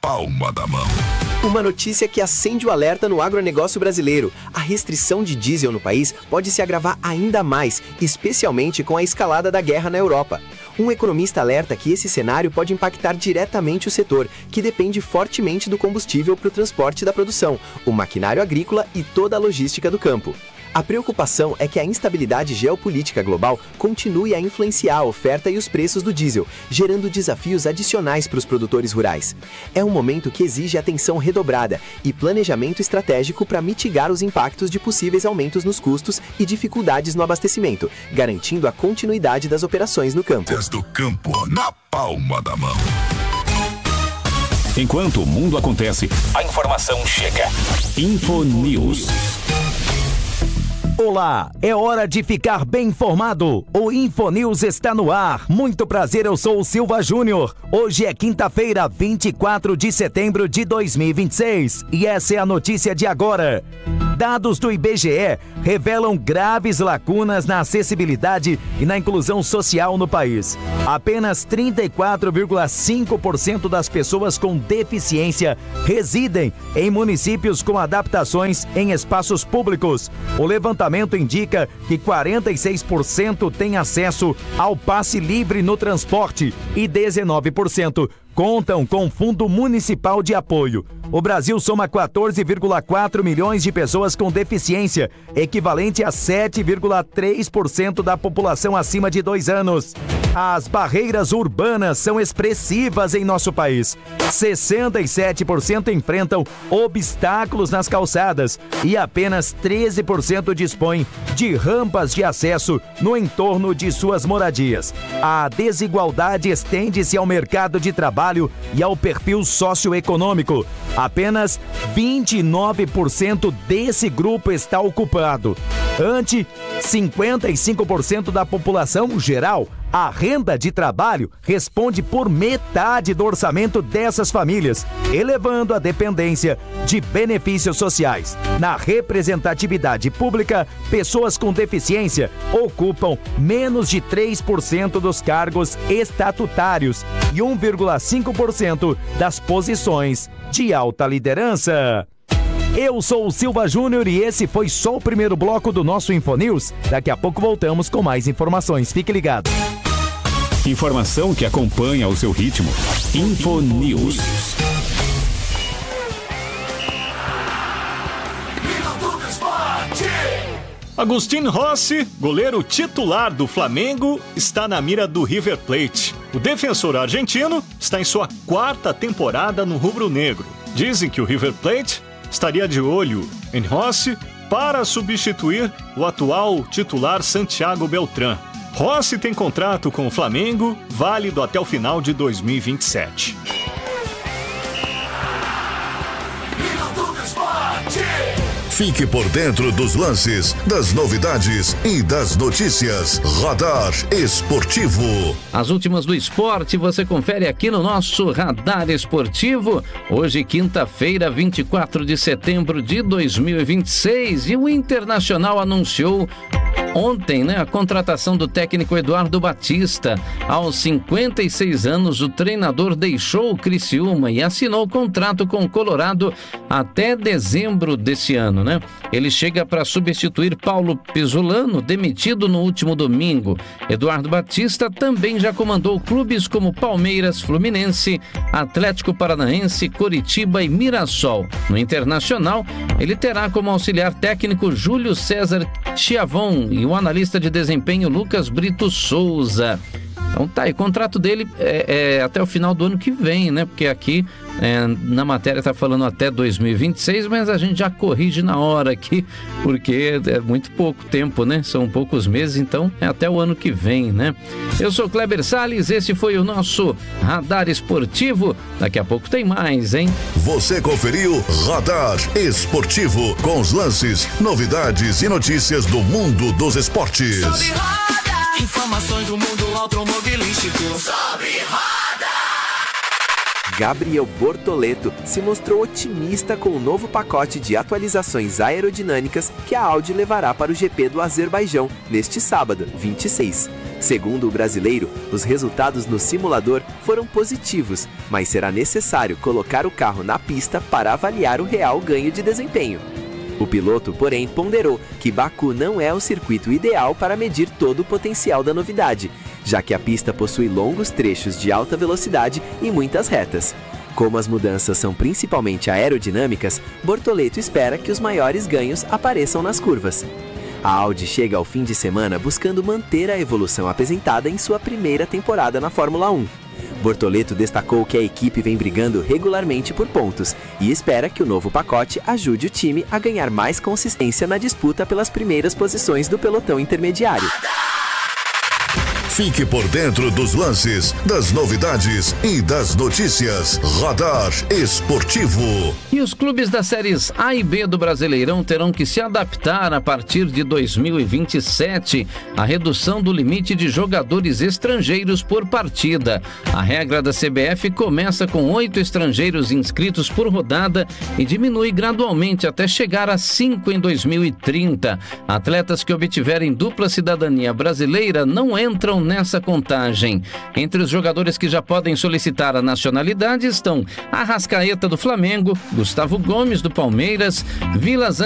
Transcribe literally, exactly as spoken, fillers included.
palma da mão. Uma notícia que acende o alerta no agronegócio brasileiro. A restrição de diesel no país pode se agravar ainda mais, especialmente com a escalada da guerra na Europa. Um economista alerta que esse cenário pode impactar diretamente o setor, que depende fortemente do combustível para o transporte da produção, o maquinário agrícola e toda a logística do campo. A preocupação é que a instabilidade geopolítica global continue a influenciar a oferta e os preços do diesel, gerando desafios adicionais para os produtores rurais. É um momento que exige atenção redobrada e planejamento estratégico para mitigar os impactos de possíveis aumentos nos custos e dificuldades no abastecimento, garantindo a continuidade das operações no campo. Desde o campo, na palma da mão. Enquanto o mundo acontece, a informação chega. Infonews. Olá, é hora de ficar bem informado. O Infonews está no ar. Muito prazer, eu sou o Silva Júnior. Hoje é quinta-feira, vinte e quatro de setembro de dois mil e vinte e seis. E essa é a notícia de agora. Dados do I B G E revelam graves lacunas na acessibilidade e na inclusão social no país. Apenas trinta e quatro vírgula cinco por cento das pessoas com deficiência residem em municípios com adaptações em espaços públicos. O levantamento indica que quarenta e seis por cento têm acesso ao passe livre no transporte e dezenove por cento contam com Fundo Municipal de Apoio. O Brasil soma quatorze vírgula quatro milhões de pessoas com deficiência, equivalente a sete vírgula três por cento da população acima de dois anos. As barreiras urbanas são expressivas em nosso país. sessenta e sete por cento enfrentam obstáculos nas calçadas e apenas treze por cento dispõem de rampas de acesso no entorno de suas moradias. A desigualdade estende-se ao mercado de trabalho e ao perfil socioeconômico. Apenas vinte e nove por cento desse grupo está ocupado. Ante cinquenta e cinco por cento da população geral, a renda de trabalho responde por metade do orçamento dessas famílias, elevando a dependência de benefícios sociais. Na representatividade pública, pessoas com deficiência ocupam menos de três por cento dos cargos estatutários e um vírgula cinco por cento das posições de alta liderança. Eu sou o Silva Júnior e esse foi só o primeiro bloco do nosso Infonews. Daqui a pouco voltamos com mais informações. Fique ligado. Informação que acompanha o seu ritmo. Infonews. Agustín Rossi, goleiro titular do Flamengo, está na mira do River Plate. O defensor argentino está em sua quarta temporada no rubro-negro. Dizem que o River Plate estaria de olho em Rossi para substituir o atual titular Santiago Beltrán. Rossi tem contrato com o Flamengo, válido até o final de dois mil e vinte e sete. Fique por dentro dos lances, das novidades e das notícias. Radar Esportivo. As últimas do esporte você confere aqui no nosso Radar Esportivo. Hoje, quinta-feira, vinte e quatro de setembro de dois mil e vinte e seis. E o Internacional anunciou ontem, né, a contratação do técnico Eduardo Batista. Aos cinquenta e seis anos, o treinador deixou o Criciúma e assinou o contrato com o Colorado até dezembro desse ano, né? Ele chega para substituir Paulo Pesolano, demitido no último domingo. Eduardo Batista também já comandou clubes como Palmeiras, Fluminense, Atlético Paranaense, Coritiba e Mirassol. No Internacional, ele terá como auxiliar técnico Júlio César Chiavon e o analista de desempenho Lucas Brito Souza. Então tá aí, o contrato dele é, é até o final do ano que vem, né? Porque aqui é, na matéria tá falando até dois mil e vinte e seis, mas a gente já corrige na hora aqui, porque é muito pouco tempo, né? São poucos meses, então é até o ano que vem, né? Eu sou Kleber Salles, esse foi o nosso Radar Esportivo. Daqui a pouco tem mais, hein? Você conferiu Radar Esportivo, com os lances, novidades e notícias do mundo dos esportes. Sobe roda! Informações do mundo automobilístico. Sobe roda! Gabriel Bortoleto se mostrou otimista com o novo pacote de atualizações aerodinâmicas que a Audi levará para o G P do Azerbaijão neste sábado, vinte e seis. Segundo o brasileiro, os resultados no simulador foram positivos, mas será necessário colocar o carro na pista para avaliar o real ganho de desempenho. O piloto, porém, ponderou que Baku não é o circuito ideal para medir todo o potencial da novidade, já que a pista possui longos trechos de alta velocidade e muitas retas. Como as mudanças são principalmente aerodinâmicas, Bortoleto espera que os maiores ganhos apareçam nas curvas. A Audi chega ao fim de semana buscando manter a evolução apresentada em sua primeira temporada na Fórmula um. Bortoleto destacou que a equipe vem brigando regularmente por pontos e espera que o novo pacote ajude o time a ganhar mais consistência na disputa pelas primeiras posições do pelotão intermediário. Fique por dentro dos lances, das novidades e das notícias. Radar Esportivo. E os clubes das séries A e B do Brasileirão terão que se adaptar a partir de dois mil e vinte e sete à redução do limite de jogadores estrangeiros por partida. A regra da C B F começa com oito estrangeiros inscritos por rodada e diminui gradualmente até chegar a cinco em dois mil e trinta. Atletas que obtiverem dupla cidadania brasileira não entram nessa contagem. Entre os jogadores que já podem solicitar a nacionalidade estão Arrascaeta do Flamengo, Gustavo Gomes do Palmeiras, Vilas